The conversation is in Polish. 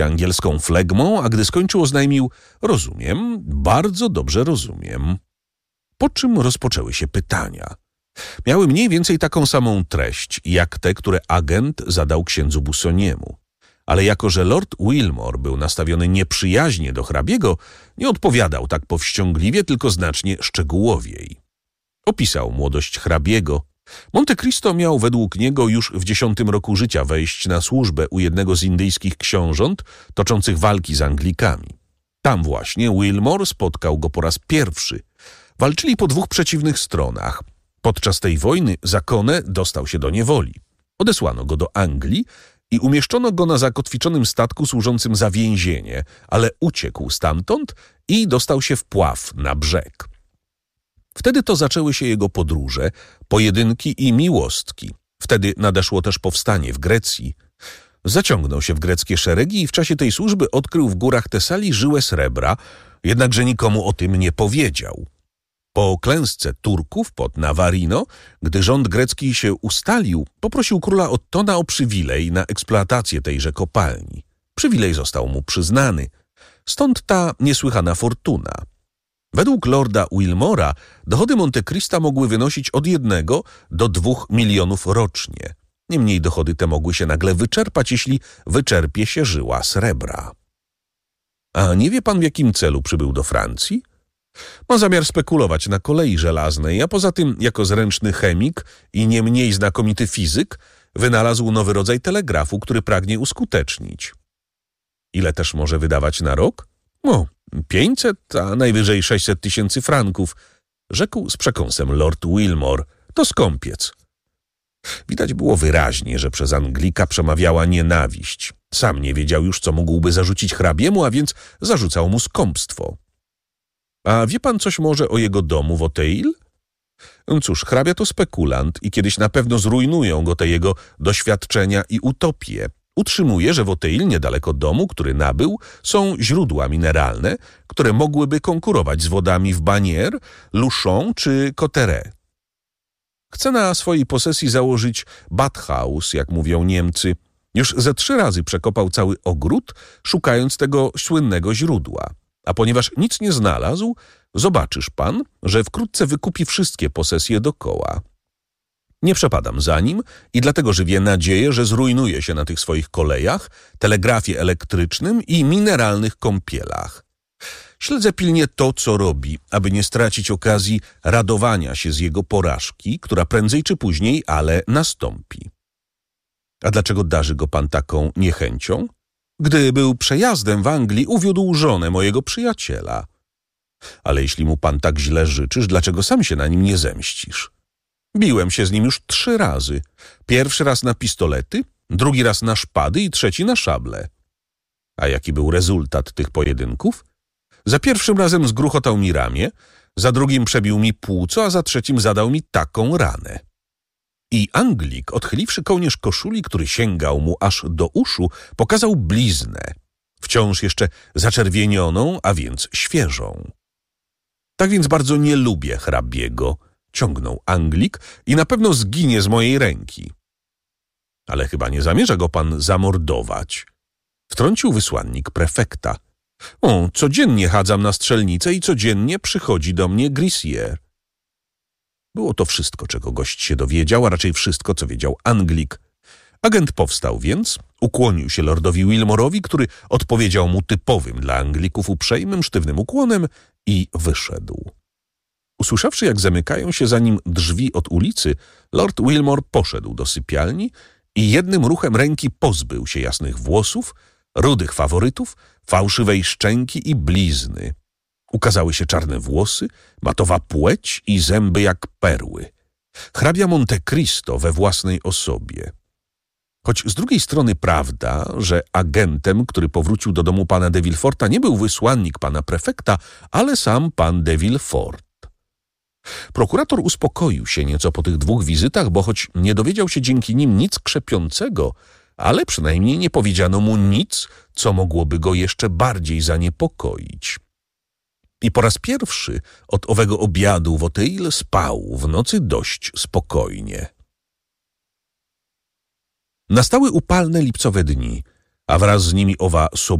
angielską flegmą, a gdy skończył, oznajmił: rozumiem, bardzo dobrze rozumiem. Po czym rozpoczęły się pytania. Miały mniej więcej taką samą treść, jak te, które agent zadał księdzu Bussoniemu. Ale jako że Lord Wilmore był nastawiony nieprzyjaźnie do hrabiego, nie odpowiadał tak powściągliwie, tylko znacznie szczegółowiej. Opisał młodość hrabiego. Monte Cristo miał według niego już w 10 roku życia wejść na służbę u jednego z indyjskich książąt toczących walki z Anglikami. Tam właśnie Wilmore spotkał go po raz pierwszy. Walczyli po 2 przeciwnych stronach. Podczas tej wojny Zakone dostał się do niewoli. Odesłano go do Anglii i umieszczono go na zakotwiczonym statku służącym za więzienie, ale uciekł stamtąd i dostał się w pław na brzeg. Wtedy to zaczęły się jego podróże, pojedynki i miłostki. Wtedy nadeszło też powstanie w Grecji. Zaciągnął się w greckie szeregi i w czasie tej służby odkrył w górach Tesalii żyłę srebra, jednakże nikomu o tym nie powiedział. Po klęsce Turków pod Navarino, gdy rząd grecki się ustalił, poprosił króla Ottona o przywilej na eksploatację tejże kopalni. Przywilej został mu przyznany. Stąd ta niesłychana fortuna. Według lorda Wilmora dochody Monte Crista mogły wynosić od 1 do 2 milionów rocznie. Niemniej dochody te mogły się nagle wyczerpać, jeśli wyczerpie się żyła srebra. A nie wie pan, w jakim celu przybył do Francji? Ma zamiar spekulować na kolei żelaznej, a poza tym jako zręczny chemik i nie mniej znakomity fizyk wynalazł nowy rodzaj telegrafu, który pragnie uskutecznić. Ile też może wydawać na rok? 500, a najwyżej 600 tysięcy franków, rzekł z przekąsem lord Wilmore. To skąpiec. Widać było wyraźnie, że przez Anglika przemawiała nienawiść. Sam nie wiedział już, co mógłby zarzucić hrabiemu, a więc zarzucał mu skąpstwo. A wie pan coś może o jego domu w Auteuil? Cóż, hrabia to spekulant i kiedyś na pewno zrujnują go te jego doświadczenia i utopie. Utrzymuje, że w Auteuil, niedaleko domu, który nabył, są źródła mineralne, które mogłyby konkurować z wodami w Bagnères, Luchon czy Cauterets. Chce na swojej posesji założyć Badhaus, jak mówią Niemcy. Już ze 3 razy przekopał cały ogród, szukając tego słynnego źródła. A ponieważ nic nie znalazł, zobaczysz pan, że wkrótce wykupi wszystkie posesje dokoła. Nie przepadam za nim i dlatego żywię nadzieję, że zrujnuje się na tych swoich kolejach, telegrafie elektrycznym i mineralnych kąpielach. Śledzę pilnie to, co robi, aby nie stracić okazji radowania się z jego porażki, która prędzej czy później, ale nastąpi. A dlaczego darzy go pan taką niechęcią? Gdy był przejazdem w Anglii, uwiódł żonę mojego przyjaciela. Ale jeśli mu pan tak źle życzysz, dlaczego sam się na nim nie zemścisz? Biłem się z nim już 3 razy. Pierwszy raz na pistolety, drugi raz na szpady i trzeci na szable. A jaki był rezultat tych pojedynków? Za pierwszym razem zgruchotał mi ramię, za drugim przebił mi płuco, a za trzecim zadał mi taką ranę. I Anglik, odchyliwszy kołnierz koszuli, który sięgał mu aż do uszu, pokazał bliznę, wciąż jeszcze zaczerwienioną, a więc świeżą. Tak więc bardzo nie lubię hrabiego, ciągnął Anglik, i na pewno zginie z mojej ręki. Ale chyba nie zamierza go pan zamordować, wtrącił wysłannik prefekta. Codziennie chadzam na strzelnicę i codziennie przychodzi do mnie Grissier. Było to wszystko, czego gość się dowiedział, a raczej wszystko, co wiedział Anglik. Agent powstał więc, ukłonił się lordowi Wilmorowi, który odpowiedział mu typowym dla Anglików uprzejmym, sztywnym ukłonem i wyszedł. Usłyszawszy, jak zamykają się za nim drzwi od ulicy, lord Wilmore poszedł do sypialni i jednym ruchem ręki pozbył się jasnych włosów, rudych faworytów, fałszywej szczęki i blizny. Ukazały się czarne włosy, matowa płeć i zęby jak perły. Hrabia Monte Cristo we własnej osobie. Choć z drugiej strony prawda, że agentem, który powrócił do domu pana de Villeforta, nie był wysłannik pana prefekta, ale sam pan de Villefort. Prokurator uspokoił się nieco po tych 2 wizytach, bo choć nie dowiedział się dzięki nim nic krzepiącego, ale przynajmniej nie powiedziano mu nic, co mogłoby go jeszcze bardziej zaniepokoić. I po raz pierwszy od owego obiadu w Auteuil spał w nocy dość spokojnie. Nastały upalne lipcowe dni, a wraz z nimi owa